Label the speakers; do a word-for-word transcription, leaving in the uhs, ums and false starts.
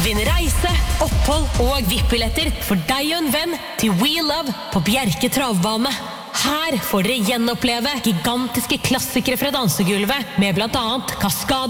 Speaker 1: Vinn reise, opphold og V I P-billetter for deg og en venn til We Love på Bjerke Travbane. Her får dere gjenoppleve gigantiske klassikere fra dansegulvet med blant annet Kaskade